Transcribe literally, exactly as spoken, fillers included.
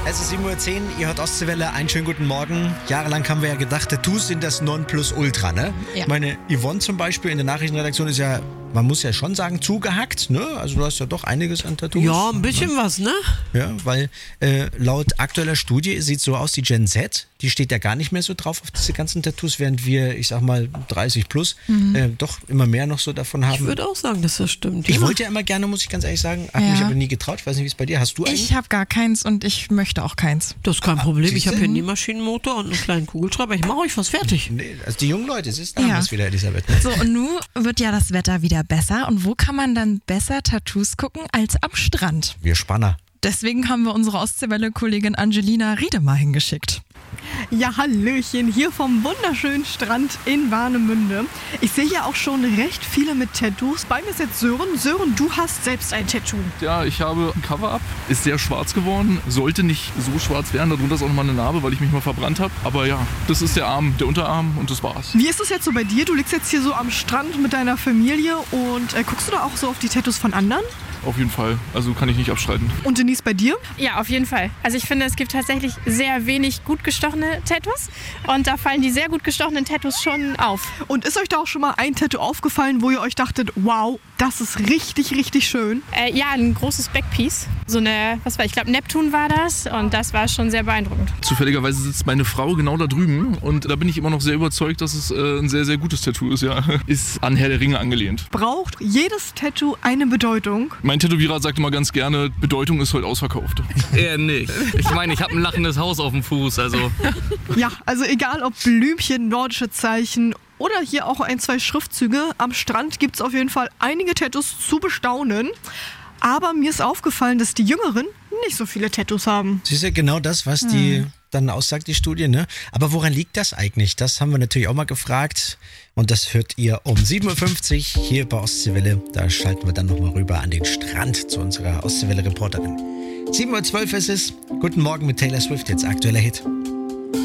Es ist sieben Uhr zehn, ihr hört Ostseewelle, einen schönen guten Morgen. Jahrelang haben wir ja gedacht, Tattoos sind das Nonplusultra, ne? Ja. Ich meine, Yvonne zum Beispiel in der Nachrichtenredaktion ist ja, man muss ja schon sagen, zugehackt, ne? Also du hast ja doch einiges an Tattoos. Ja, ein bisschen was, ne? Ja, weil äh, laut aktueller Studie sieht so aus, die Gen Z, die steht ja gar nicht mehr so drauf auf diese ganzen Tattoos, während wir, ich sag mal, dreißig plus, mhm. äh, doch immer mehr noch so davon haben. Ich würde auch sagen, dass das stimmt. Ich ja. wollte ja immer gerne, muss ich ganz ehrlich sagen, habe Ja. mich aber nie getraut. Ich weiß nicht, wie es bei dir. Hast du einen? Ich habe gar keins und ich möchte auch keins. Das ist kein Problem. Ich siehste? habe hier einen Nähmaschinenmotor und einen kleinen Kugelschreiber. Ich mache euch was fertig. Nee, also die jungen Leute, es ist Ja. damals wieder, Elisabeth. Ne? So, und nun wird ja das Wetter wieder besser. Und wo kann man dann besser Tattoos gucken als am Strand? Wir Spanner. Deswegen haben wir unsere Ostseewelle-Kollegin Angelina Riede mal hingeschickt. Ja, Hallöchen, hier vom wunderschönen Strand in Warnemünde. Ich sehe ja auch schon recht viele mit Tattoos. Bei mir ist jetzt Sören. Sören, du hast selbst ein Tattoo. Ja, ich habe ein Cover-Up, ist sehr schwarz geworden, sollte nicht so schwarz werden, darunter ist auch nochmal eine Narbe, weil ich mich mal verbrannt habe. Aber ja, das ist der Arm, der Unterarm und das war's. Wie ist es jetzt so bei dir? Du liegst jetzt hier so am Strand mit deiner Familie und äh, guckst du da auch so auf die Tattoos von anderen? Auf jeden Fall, also kann ich nicht abstreiten. Und Denise, bei dir? Ja, auf jeden Fall. Also ich finde, es gibt tatsächlich sehr wenig gut gestochene Tattoos und da fallen die sehr gut gestochenen Tattoos schon auf. Und ist euch da auch schon mal ein Tattoo aufgefallen, wo ihr euch dachtet, wow, das ist richtig, richtig schön? Äh, ja, ein großes Backpiece. So eine, was war ich glaube Neptun war das und das war schon sehr beeindruckend. Zufälligerweise sitzt meine Frau genau da drüben und da bin ich immer noch sehr überzeugt, dass es äh, ein sehr, sehr gutes Tattoo ist, ja. Ist an Herr der Ringe angelehnt. Braucht jedes Tattoo eine Bedeutung? Mein Tätowierer sagt immer ganz gerne, Bedeutung ist heute ausverkauft. Eher nicht. Ich meine, ich habe ein lachendes Haus auf dem Fuß, also... Ja, also egal ob Blümchen, nordische Zeichen oder hier auch ein, zwei Schriftzüge. Am Strand gibt es auf jeden Fall einige Tattoos zu bestaunen. Aber mir ist aufgefallen, dass die Jüngeren nicht so viele Tattoos haben. Das ist ja genau das, was die dann aussagt, die Studie, ne? Aber woran liegt das eigentlich? Das haben wir natürlich auch mal gefragt. Und das hört ihr um sieben Uhr fünfzig hier bei Ostseewelle. Da schalten wir dann nochmal rüber an den Strand zu unserer Ostseewelle-Reporterin. sieben Uhr zwölf ist es. Guten Morgen mit Taylor Swift, jetzt aktueller Hit.